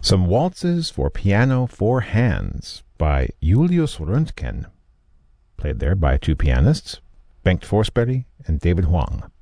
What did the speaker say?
Some Waltzes for Piano 4 Hands by Julius Röntgen, played there by two pianists, Bengt Forsberg and David Huang.